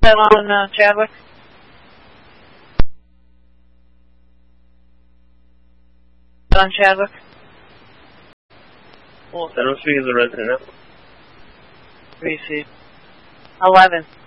that on Chadwick? On Chadwick? Well, I don't speak as a resident now. Receive. 11.